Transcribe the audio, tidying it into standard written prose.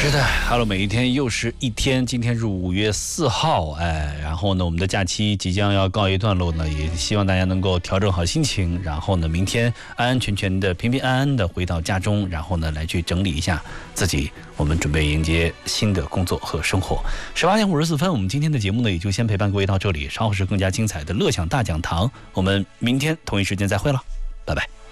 是的，到了每一天又是一天，今天是5月4号，然后呢，我们的假期即将要告一段落呢，也希望大家能够调整好心情，然后呢，明天安安全全的、平平安安的回到家中，然后呢，来去整理一下自己，我们准备迎接新的工作和生活。18点54分，我们今天的节目呢，也就先陪伴各位到这里，稍后是更加精彩的乐享大讲堂，我们明天同一时间再会了，拜拜。